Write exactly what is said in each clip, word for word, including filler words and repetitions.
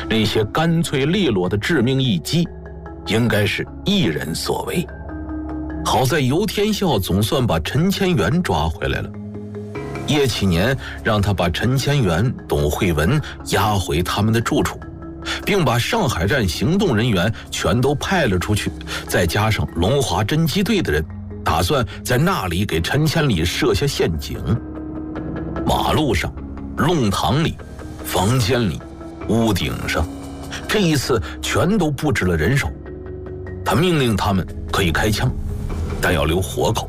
那些干脆利落的致命一击，应该是一人所为。好在游天笑总算把陈千元抓回来了。叶启年让他把陈千元、董慧文押回他们的住处，并把上海站行动人员全都派了出去，再加上龙华侦缉队的人，打算在那里给陈千里设下陷阱。马路上、弄堂里、房间里、屋顶上，这一次全都布置了人手。他命令他们可以开枪，但要留活口。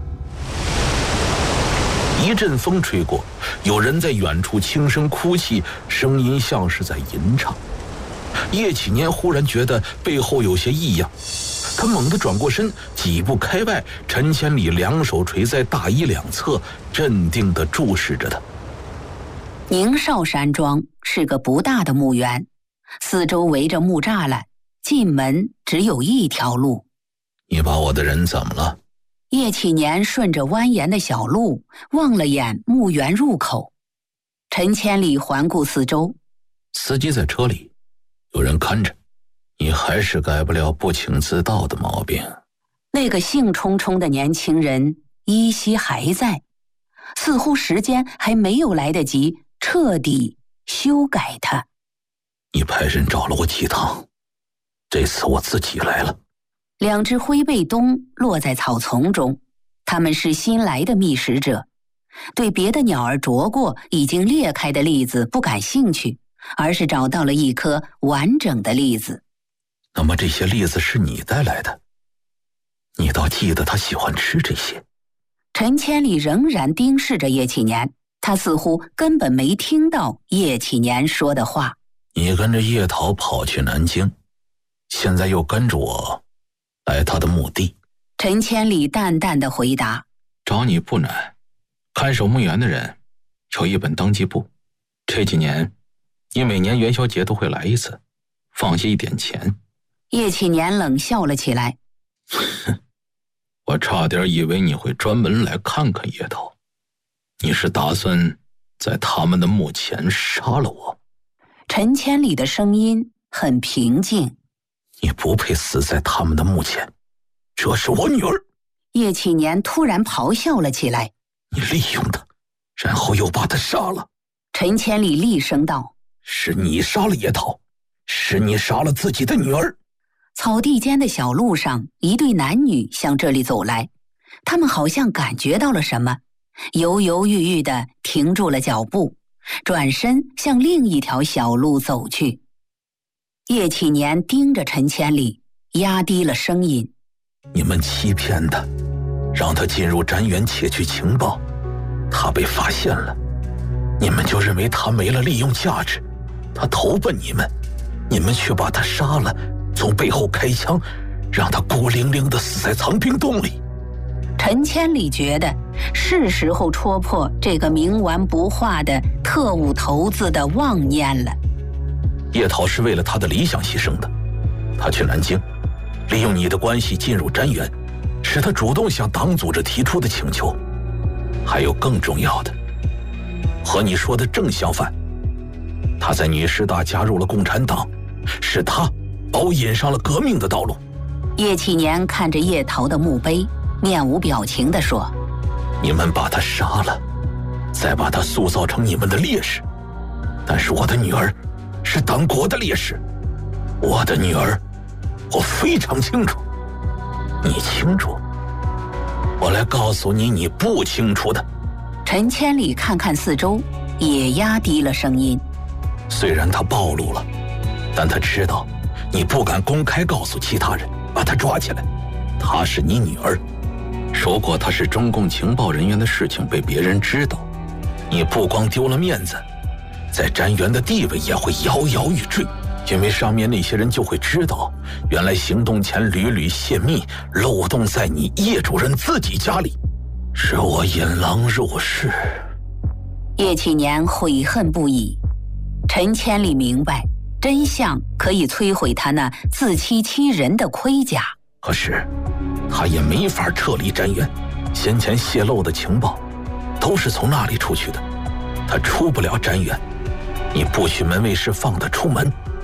一阵风吹过，有人在远处轻声哭泣，声音像是在吟唱。叶启年忽然觉得背后有些异样，他猛地转过身，几步开外，陈千里两手垂在大衣两侧，镇定地注视着他。 宁少山庄是个不大的墓园，四周围着木栅栏，进门只有一条路。 你把我的人怎么了？ 叶启年顺着蜿蜒的小路望了眼墓园入口。陈千里环顾四周， 司机在车里，有人看着，你还是改不了不请自到的毛病。 那个兴冲冲的年轻人依稀还在，似乎时间还没有来得及彻底修改他。 你派人找了我几趟，这次我自己来了。 两只灰背鸫落在草丛中，它们是新来的觅食者，对别的鸟儿啄过已经裂开的栗子不感兴趣，而是找到了一颗完整的栗子。 那么这些栗子是你带来的？你倒记得他喜欢吃这些。 陈千里仍然盯视着叶启年，他似乎根本没听到叶启年说的话。 你跟着叶桃跑去南京，现在又跟着我来他的墓地。 陈千里淡淡的回答： 找你不难，看守墓园的人有一本登记簿，这几年你每年元宵节都会来一次，放下一点钱。 叶启年冷笑了起来： 我差点以为你会专门来看看叶桃，你是打算在他们的墓前杀了我？ 陈千里的声音很平静： 你不配死在他们的墓前，这是我女儿。 叶启年突然咆哮了起来： 你利用她，然后又把她杀了。 陈千里厉声道： 是你杀了叶桃，是你杀了自己的女儿。 草地间的小路上，一对男女向这里走来，他们好像感觉到了什么，犹犹豫豫地停住了脚步，转身向另一条小路走去。叶启年盯着陈千里，压低了声音： 你们欺骗他，让他进入瞻园窃取情报，他被发现了，你们就认为他没了利用价值，他投奔你们，你们却把他杀了，从背后开枪，让他孤零零地死在藏兵洞里。 陈千里觉得是时候戳破这个冥顽不化的特务头子的妄念了。 叶桃是为了他的理想牺牲的，他去南京，利用你的关系进入瞻园，是他主动向党组织提出的请求。还有更重要的，和你说的正相反，他在女师大加入了共产党，是他把我引上了革命的道路。 叶启年看着叶桃的墓碑，面无表情地说： 你们把他杀了，再把他塑造成你们的烈士，但是我的女儿是党国的烈士，我的女儿我非常清楚。你清楚？我来告诉你你不清楚的。 陈千里看看四周，也压低了声音： 虽然他暴露了，但他知道你不敢公开告诉其他人，把他抓起来。她是你女儿， 如果她是中共情报人员的事情被别人知道， 你不光丢了面子，在瞻园的地位也会摇摇欲坠，因为上面那些人就会知道，原来行动前屡屡泄密，漏洞在你叶主任自己家里，是我引狼入室。 叶启年悔恨不已。陈千里明白，真相可以摧毁他那自欺欺人的盔甲， 可是他也没法撤离瞻园，先前泄露的情报都是从那里出去的，他出不了瞻园。你不许门卫士放他出门，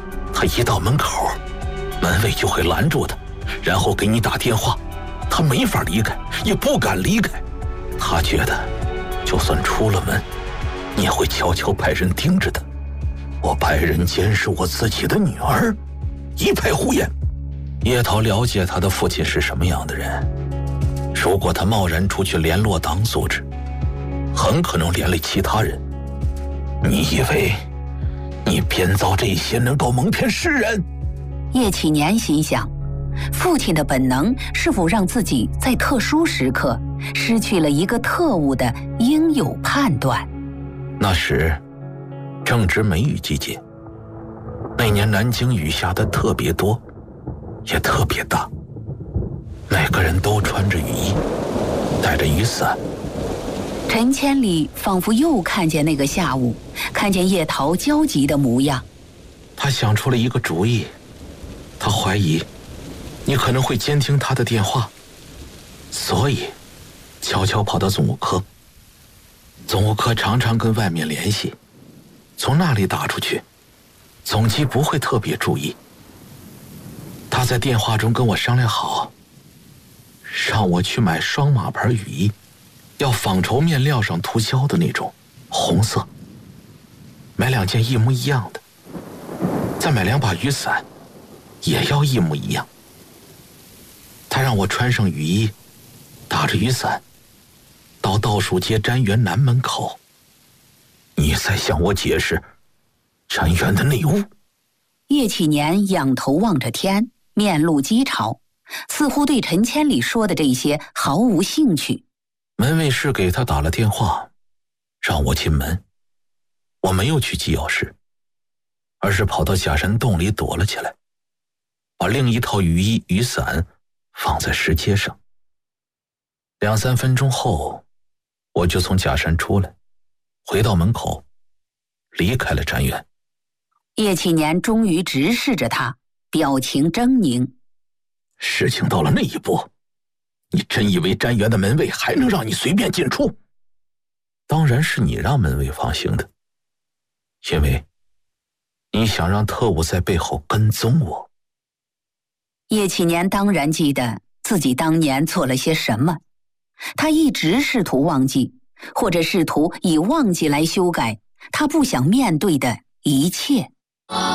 他一到门口，门卫就会拦住他，然后给你打电话。他没法离开，也不敢离开。他觉得就算出了门，你也会悄悄派人盯着他。我派人监视我自己的女儿，一派胡言。叶桃了解他的父亲是什么样的人，如果他贸然出去联络党组织，很可能连累其他人。你以为你编造这些能够蒙骗世人？ 叶启年心想，父亲的本能是否让自己在特殊时刻失去了一个特务的应有判断？ 那时正值梅雨季节，那年南京雨下的特别多，也特别大，每个人都穿着雨衣，带着雨伞。 陈千里仿佛又看见那个下午，看见叶桃焦急的模样。 他想出了一个主意，他怀疑你可能会监听他的电话，所以悄悄跑到总务科。总务科常常跟外面联系，从那里打出去，总机不会特别注意。他在电话中跟我商量好，让我去买双马牌雨衣，要纺绸面料上涂胶的那种，红色，买两件一模一样的，再买两把雨伞，也要一模一样。他让我穿上雨衣，打着雨伞，到倒数街瞻园南门口。 你在向我解释瞻园的内务？ 叶启年仰头望着天，面露讥嘲，似乎对陈千里说的这些毫无兴趣。 门卫室给他打了电话，让我进门。我没有去机要室，而是跑到假山洞里躲了起来，把另一套雨衣雨伞放在石阶上。两三分钟后，我就从假山出来，回到门口，离开了瞻园。 叶启年终于直视着他，表情狰狞。 事情到了那一步，你真以为瞻园的门卫还能让你随便进出？当然是你让门卫放行的，因为你想让特务在背后跟踪我。 叶启年当然记得自己当年做了些什么，他一直试图忘记，或者试图以忘记来修改他不想面对的一切。